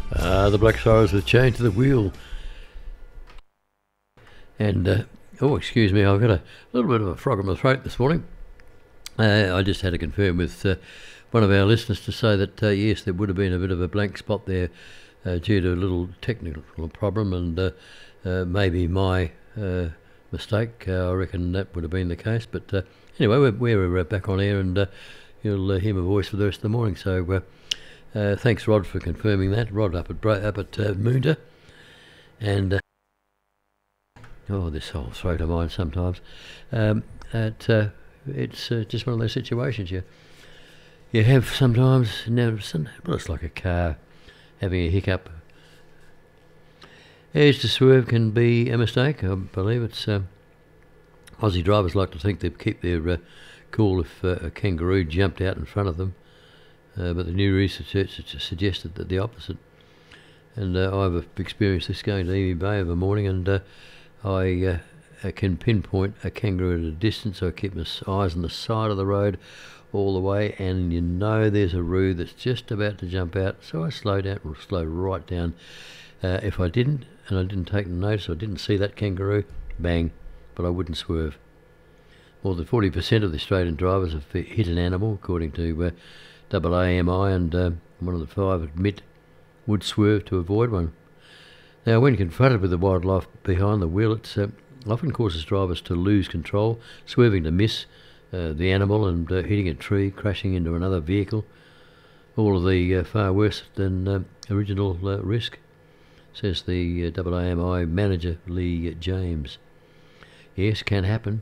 The Black Sorrows with Chain to the Wheel. And, excuse me, I've got a little bit of a frog in my throat this morning. I just had to confirm with one of our listeners to say that, yes, there would have been a bit of a blank spot there due to a little technical problem, and maybe my mistake. I reckon that would have been the case. But anyway, we're back on air, and you'll hear my voice for the rest of the morning. So thanks, Rod, for confirming that. Rod up at Moonta. And this whole throat of mine sometimes. It's just one of those situations you have sometimes. Well, it's like a car having a hiccup. Edge to swerve can be a mistake. I believe it's Aussie drivers like to think they'd keep their cool if a kangaroo jumped out in front of them, but the new research has suggested that the opposite. And I've experienced this going to Emu Bay of a morning, and I can pinpoint a kangaroo at a distance. So I keep my eyes on the side of the road all the way, and there's a roo that's just about to jump out, so I slow down, or slow right down. If I didn't, and I didn't take notice, I didn't see that kangaroo, bang, but I wouldn't swerve. More than 40% of the Australian drivers have hit an animal, according to AAMI, and one of the 5 admit would swerve to avoid one. Now, when confronted with the wildlife behind the wheel, it often causes drivers to lose control, swerving to miss the animal and hitting a tree, crashing into another vehicle. All of the far worse than original risk, says the AAMI manager, Lee James. Yes, can happen.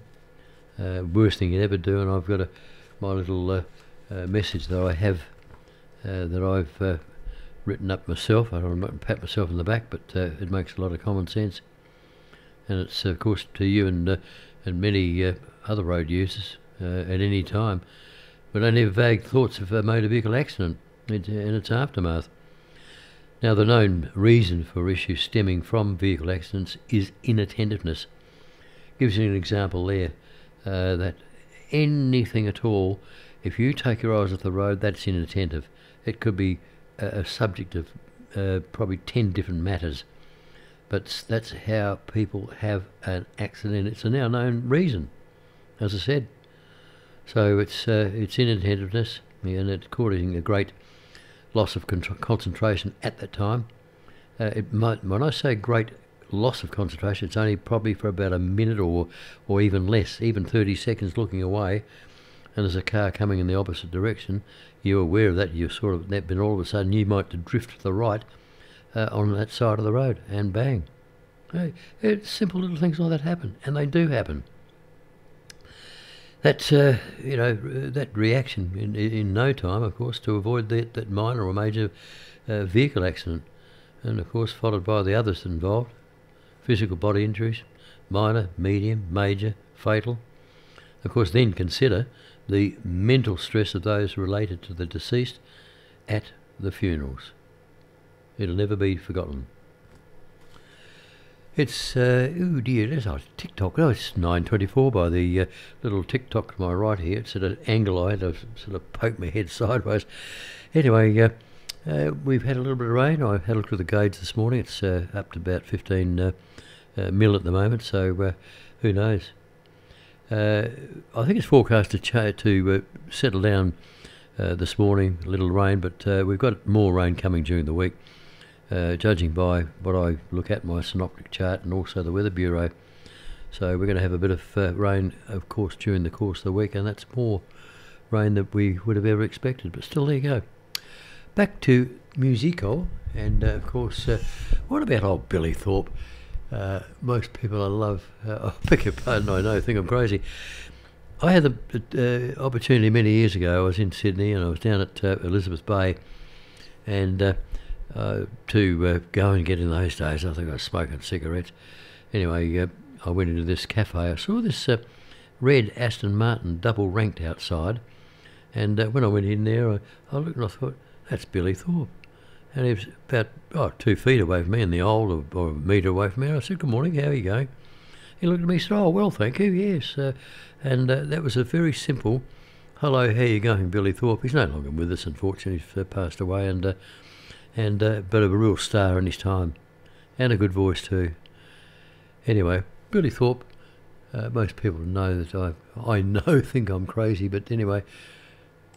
Worst thing you'd ever do, and I've got my little message that I have that I've written up myself. I don't want to pat myself on the back, but it makes a lot of common sense. And it's, of course, to you and many other road users at any time. We don't have vague thoughts of a motor vehicle accident and its aftermath. Now, the known reason for issues stemming from vehicle accidents is inattentiveness. Gives you an example there that anything at all, if you take your eyes off the road, that's inattentive. It could be a subject of probably 10 different matters, but that's how people have an accident. It's a now known reason, as I said. So it's inattentiveness, and it's causing a great loss of concentration at that time. When I say great loss of concentration, it's only probably for about a minute or even less, even 30 seconds looking away, and there's a car coming in the opposite direction. You're aware of that, but all of a sudden you might drift to the right on that side of the road, and bang. It's simple little things like that happen, and they do happen. That's, that reaction in no time, of course, to avoid that minor or major vehicle accident. And, of course, followed by the others involved. Physical body injuries, minor, medium, major, fatal. Of course, then consider the mental stress of those related to the deceased at the funerals. It'll never be forgotten. It's, there's our TikTok. Oh, it's 9:24 by the little TikTok to my right here. It's at an angle I had to sort of poke my head sideways. Anyway, we've had a little bit of rain. I had a look at the gauge this morning. It's up to about 15 mil at the moment, so who knows. I think it's forecast to settle down this morning, a little rain, but we've got more rain coming during the week. Judging by what I look at, my synoptic chart, and also the Weather Bureau. So we're going to have a bit of rain, of course, during the course of the week, and that's more rain than we would have ever expected. But still, there you go. Back to musical, and of course, what about old Billy Thorpe? Most people I love, I beg your pardon, I think I'm crazy. I had the opportunity many years ago. I was in Sydney, and I was down at Elizabeth Bay, and to go and get, in those days, I think I was smoking cigarettes. Anyway, I went into this cafe. I saw this red Aston Martin double ranked outside, and when I went in there, I looked and I thought, that's Billy Thorpe. And he was about 2 feet away from me in the old, or a metre away from me. And I said, good morning, how are you going? He looked at me and said, oh, well, thank you, yes. And that was a very simple, hello, how are you going, Billy Thorpe? He's no longer with us, unfortunately. He's passed away, and and but a real star in his time, and a good voice too. Anyway, Billy Thorpe. Most people know that I think I'm crazy, but anyway,